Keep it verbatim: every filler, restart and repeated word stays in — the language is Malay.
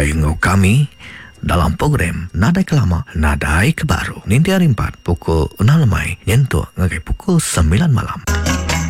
Sampai ngau kami dalam program Nadai Kelama, Nadai Kebaru. Nanti hari empat pukul enam lemai, nyentuh ngagai pukul sembilan malam.